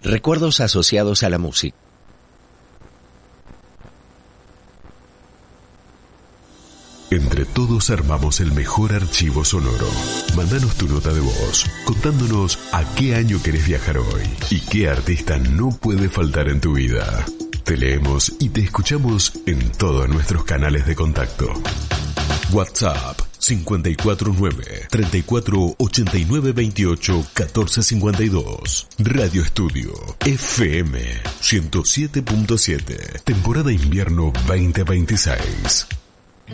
Recuerdos asociados a la música. Entre todos armamos el mejor archivo sonoro. Mándanos tu nota de voz, contándonos a qué año querés viajar hoy y qué artista no puede faltar en tu vida. Te leemos y te escuchamos en todos nuestros canales de contacto. WhatsApp 549-3489-28-1452. Radio Estudio FM 107.7. Temporada invierno 2026.